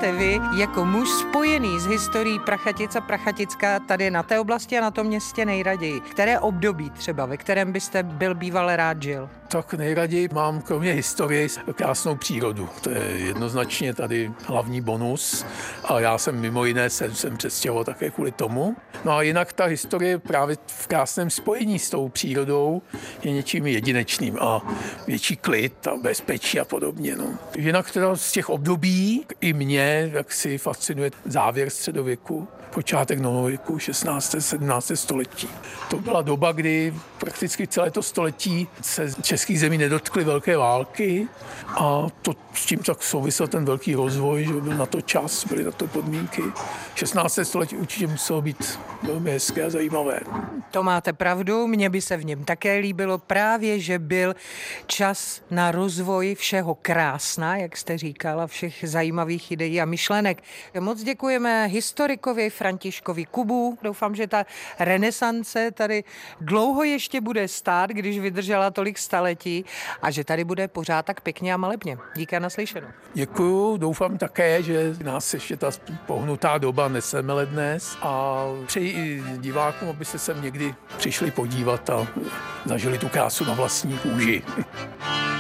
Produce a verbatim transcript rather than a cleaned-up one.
máte vy jako muž spojený s historií Prachatic a Prachatická tady na té oblasti a na tom městě nejraději? Které období třeba, ve kterém byste byl býval rád žil? Tak nejraději mám kromě historie krásnou přírodu. To je jednoznačně tady hlavní bonus a já jsem mimo jiné jsem, jsem přestěhoval také kvůli tomu. No a jinak ta historie právě v krásném spojení s tou přírodou je něčím jedinečným a větší klid a bezpečí a podobně. No. Jinak teda z těch období i mě, jak si fascinuje závěr středověku, počátek novověku, šestnácté sedmnácté století. To byla doba, kdy prakticky celé to století se českých zemí nedotkly velké války a to s tím tak souvisel ten velký rozvoj, že byl na to čas, byly na to podmínky. šestnácté století určitě muselo být velmi hezké a zajímavé. To máte pravdu, mně by se v něm také líbilo právě, že byl čas na rozvoj všeho krásna, jak jste říkala, všech zajímavých ideí a myšlenek. Moc děkujeme historikovi Františkovi Kubu. Doufám, že ta renesance tady dlouho ještě bude stát, když vydržela tolik staletí a že tady bude pořád tak pěkně a malebně. Díky a naslyšenou. Děkuju, doufám také, že nás ještě ta pohnutá doba nesemele dnes a přeji i divákům, aby se sem někdy přišli podívat a zažili tu krásu na vlastní kůži.